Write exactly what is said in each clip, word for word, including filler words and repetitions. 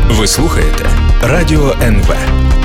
Ви слухаєте Радіо ен ве.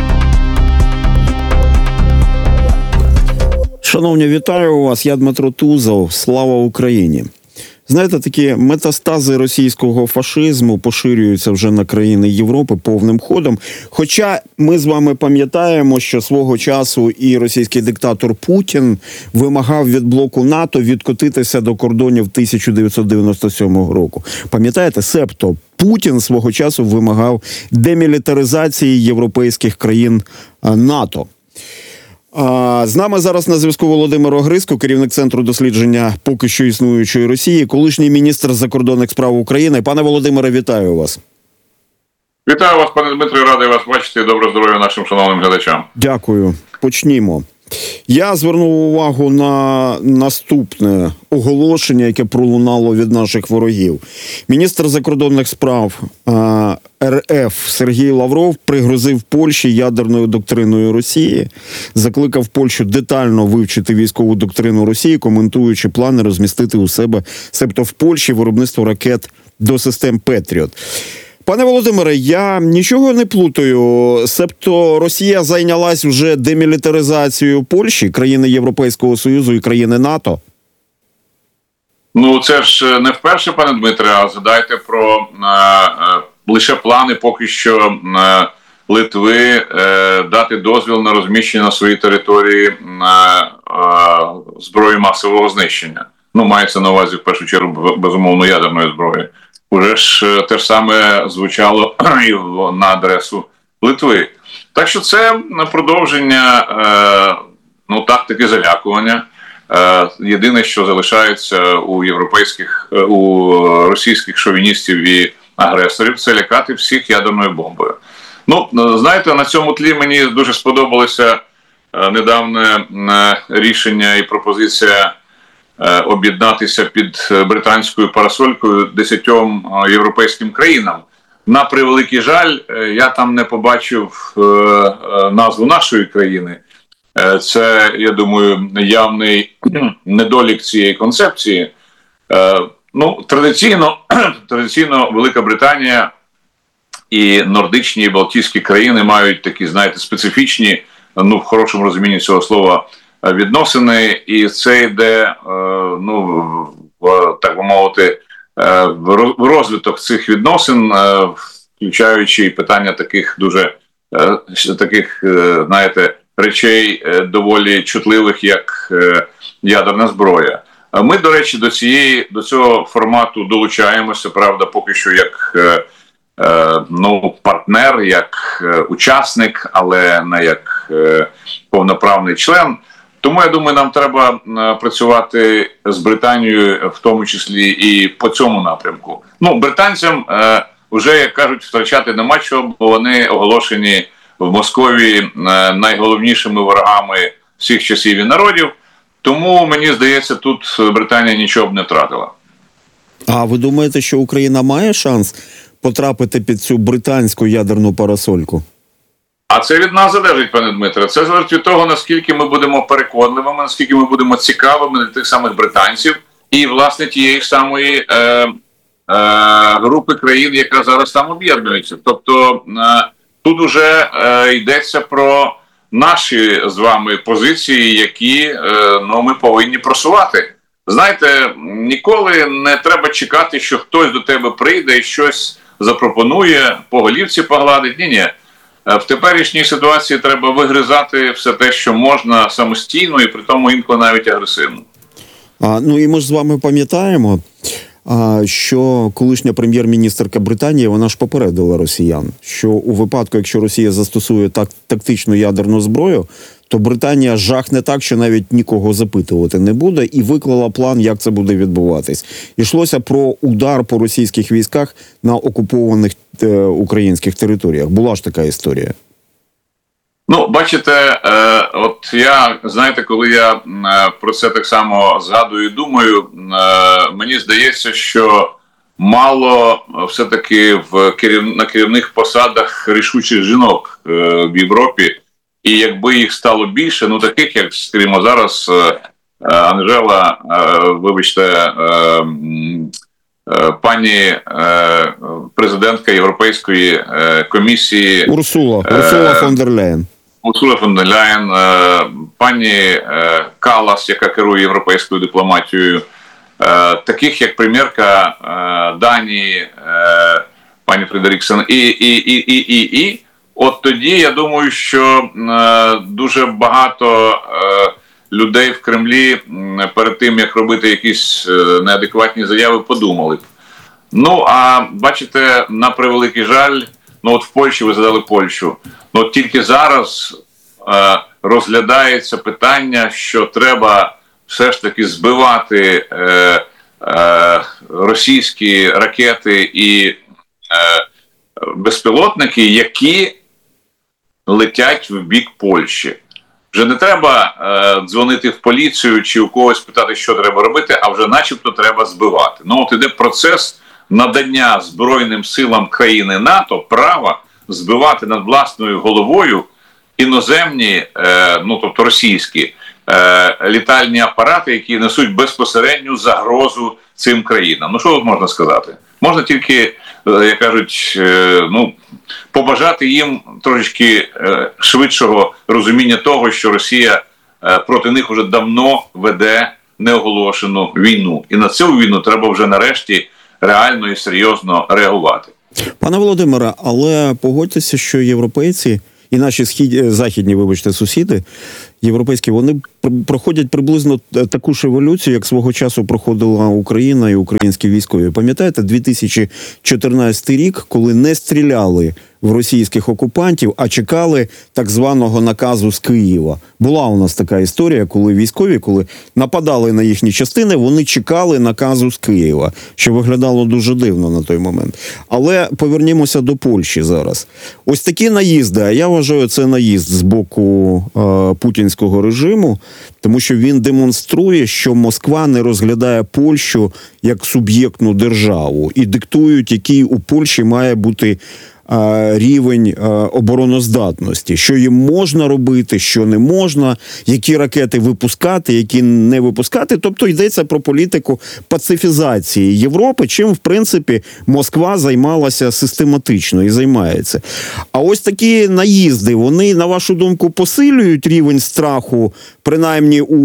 Шановні, вітаю вас. Я Дмитро Тузов. Слава Україні. Знаєте, такі метастази російського фашизму поширюються вже на країни Європи повним ходом. Хоча ми з вами пам'ятаємо, що свого часу і російський диктатор Путін вимагав від блоку НАТО відкотитися до кордонів тисяча дев'ятсот дев'яносто сьомого року. Пам'ятаєте? Себто Путін свого часу вимагав демілітаризації європейських країн НАТО. А, з нами зараз на зв'язку Володимир Огризко, керівник Центру дослідження поки що існуючої Росії, колишній міністр закордонних справ України. Пане Володимире, вітаю вас. Вітаю вас, пане Дмитре, радий вас бачити. Доброго здоров'я нашим шановним глядачам. Дякую. Почнімо. Я звернув увагу на наступне оголошення, яке пролунало від наших ворогів. Міністр закордонних справ а, ер еф Сергій Лавров пригрозив Польщі ядерною доктриною Росії, закликав Польщу детально вивчити військову доктрину Росії, коментуючи плани розмістити у себе, себто в Польщі, виробництво ракет до систем Петріот. Пане Володимире, я нічого не плутаю, себто Росія зайнялась вже демілітаризацією Польщі, країни Європейського Союзу і країни НАТО? Ну, це ж не вперше, пане Дмитре, а згадайте про е, е, лише плани поки що е, Литви е, дати дозвіл на розміщення на своїй території е, е, зброї масового знищення. Ну, мається на увазі, в першу чергу, безумовно, ядерної зброї. Уже ж те ж саме звучало і на адресу Литви. Так що це продовження е, ну, тактики залякування. Е, єдине, що залишається у європейських, у російських шовіністів і агресорів, це лякати всіх ядерною бомбою. Ну, знаєте, на цьому тлі мені дуже сподобалося е, недавнє е, рішення і пропозиція об'єднатися під британською парасолькою десятьом європейським країнам. На превеликий жаль, я там не побачив назву нашої країни. Це, я думаю, явний недолік цієї концепції. Ну, традиційно, традиційно Велика Британія і нордичні, і балтійські країни мають такі, знаєте, специфічні, ну, в хорошому розумінні цього слова, відносини, і це йде, ну, в, так би мовити, в розвиток цих відносин, включаючи питання таких дуже, таких, знаєте, речей доволі чутливих, як ядерна зброя. Ми, до речі, до цієї, до цього формату долучаємося, правда, поки що як, ну, партнер, як учасник, але не як повноправний член. Тому, я думаю, нам треба працювати з Британією, в тому числі і по цьому напрямку. Ну, британцям е, вже, як кажуть, втрачати нема чого, бо вони оголошені в Московії е, найголовнішими ворогами всіх часів і народів. Тому, мені здається, тут Британія нічого б не втратила. А ви думаєте, що Україна має шанс потрапити під цю британську ядерну парасольку? А це від нас залежить, пане Дмитре. Це залежить від того, наскільки ми будемо переконливими, наскільки ми будемо цікавими для тих самих британців і, власне, тієї самої е, е, групи країн, яка зараз там об'єднується. Тобто е, тут уже е, йдеться про наші з вами позиції, які е, ну, ми повинні просувати. Знаєте, ніколи не треба чекати, що хтось до тебе прийде і щось запропонує, по голівці погладить. Ні-ні. В теперішній ситуації треба вигризати все те, що можна самостійно і при тому інколи навіть агресивно. А, ну і ми ж з вами пам'ятаємо, а, що колишня прем'єр-міністерка Британії, вона ж попередила росіян, що у випадку, якщо Росія застосує так, тактичну ядерну зброю, то Британія жахне так, що навіть нікого запитувати не буде, і виклала план, як це буде відбуватись. Йшлося про удар по російських військах на окупованих е, українських територіях. Була ж така історія. Ну, бачите, е, от я, знаєте, коли я е, про це так само згадую і думаю, е, мені здається, що мало все-таки в керів... на керівних посадах рішучих жінок е, в Європі. І якби їх стало більше, ну таких, як, скажімо, зараз е, Анжела, е, вибачте, е, пані президентка Європейської комісії Урсула, Урсула фон дер Ляєн. Урсула фон дер Ляєн, пані Каллас, яка керує європейською дипломатією, таких як прем'єрка Данії, пані Фредеріксен, і, і, і, і, і, і. От тоді, я думаю, що дуже багато людей в Кремлі перед тим, як робити якісь неадекватні заяви, подумали б. Ну, а бачите, на превеликий жаль, ну от в Польщі, ви згадали Польщу, ну от тільки зараз е, розглядається питання, що треба все ж таки збивати е, е, російські ракети і е, безпілотники, які летять в бік Польщі. Вже не треба е, дзвонити в поліцію чи у когось питати, що треба робити, а вже начебто треба збивати. Ну от іде процес надання Збройним силам країни НАТО права збивати над власною головою іноземні, е, ну тобто російські, е, літальні апарати, які несуть безпосередню загрозу цим країнам. Ну що тут можна сказати? Можна тільки, як кажуть, е, ну, побажати їм трошечки е, швидшого розуміння того, що Росія е, проти них вже давно веде неоголошену війну. І на цю війну треба вже нарешті реально і серйозно реагувати. Пане Володимире, але погодьтеся, що європейці і наші схід... західні, вибачте, сусіди європейські, вони проходять приблизно таку ж еволюцію, як свого часу проходила Україна і українські військові. Пам'ятаєте, дві тисячі чотирнадцятий рік, коли не стріляли в російських окупантів, а чекали так званого наказу з Києва. Була у нас така історія, коли військові, коли нападали на їхні частини, вони чекали наказу з Києва, що виглядало дуже дивно на той момент. Але повернімося до Польщі зараз. Ось такі наїзди, а я вважаю, це наїзд з боку е, путінського режиму, тому що він демонструє, що Москва не розглядає Польщу як суб'єктну державу і диктують, який у Польщі має бути рівень обороноздатності, що їм можна робити, що не можна, які ракети випускати, які не випускати. Тобто йдеться про політику пацифізації Європи, чим, в принципі, Москва займалася систематично і займається. А ось такі наїзди, вони, на вашу думку, посилюють рівень страху, принаймні у,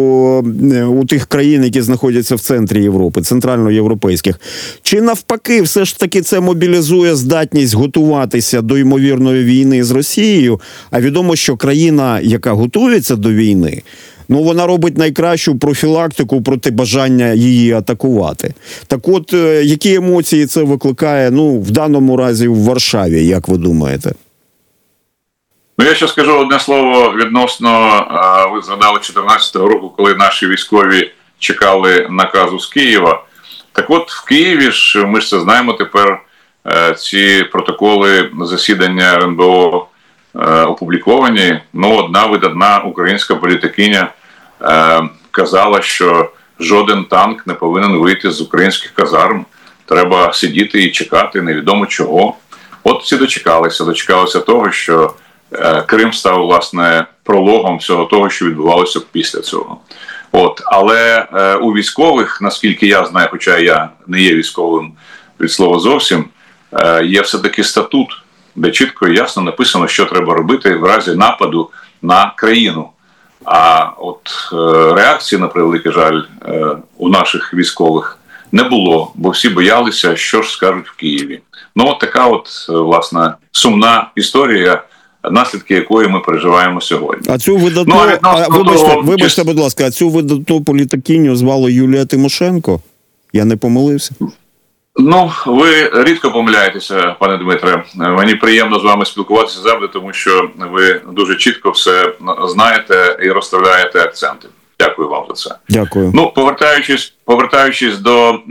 у тих країн, які знаходяться в центрі Європи, центральноєвропейських? Чи навпаки, все ж таки це мобілізує здатність готуватися до ймовірної війни з Росією, а відомо, що країна, яка готується до війни, ну, вона робить найкращу профілактику проти бажання її атакувати. Так от, які емоції це викликає, ну, в даному разі в Варшаві, як ви думаєте? Ну, я ще скажу одне слово відносно, ви згадали чотирнадцятого року, коли наші військові чекали наказу з Києва. Так от, в Києві ж, ми ж це знаємо тепер, ці протоколи засідання ер ен бе о е, опубліковані. Ну, одна видатна українська політикиня е, казала, що жоден танк не повинен вийти з українських казарм. Треба сидіти і чекати невідомо чого. От всі дочекалися. Дочекалися того, що е, Крим став, власне, прологом всього того, що відбувалося після цього. От. Але е, у військових, наскільки я знаю, хоча я не є військовим від слова зовсім, є все-таки статут, де чітко і ясно написано, що треба робити в разі нападу на країну. А от реакції, на превеликий жаль, у наших військових не було, бо всі боялися, що ж скажуть в Києві. Ну, от така от, власне, сумна історія, наслідки якої ми переживаємо сьогодні. А цю видатну, ну, а а, вибачте, того, вибачте, будь ласка, а цю видатну політикиню звали Юлія Тимошенко? Я не помилився? Ну, ви рідко помиляєтеся, пане Дмитре. Мені приємно з вами спілкуватися завжди, тому що ви дуже чітко все знаєте і розставляєте акценти. Дякую вам за це. Дякую. Ну, повертаючись, повертаючись до е,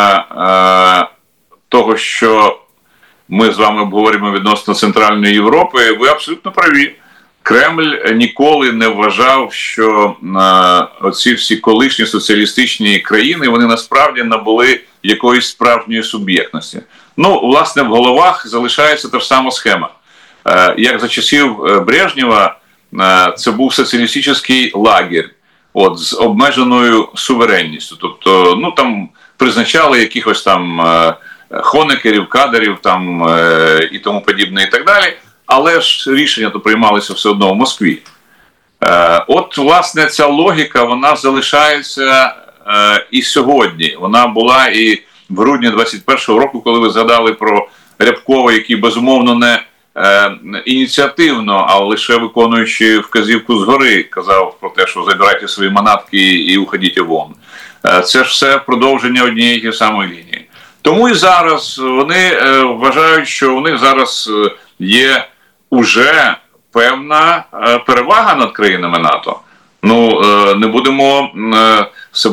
е, того, що ми з вами обговорюємо відносно Центральної Європи, ви абсолютно праві. Кремль ніколи не вважав, що е, оці всі колишні соціалістичні країни, вони насправді набули якоїсь справжньої суб'єктності. Ну, власне, в головах залишається та ж сама схема. Е, як за часів Брежнєва, е, це був соціалістичний лагерь, от, з обмеженою суверенністю. Тобто, ну, там призначали якихось там е, хонекерів, кадерів там е, і тому подібне, і так далі. Але ж рішення то приймалися все одно в Москві. Е, от, власне, ця логіка, вона залишається е, і сьогодні. Вона була і в грудні двадцять першого року, коли ви згадали про Рябкова, який, безумовно, не е, ініціативно, а лише виконуючи вказівку згори, казав про те, що забирайте свої манатки і уходіть вон. Е, це ж все продовження однієї тієї самої лінії. Тому і зараз вони е, вважають, що у них зараз є уже певна е, перевага над країнами НАТО. Ну, е, не будемо е,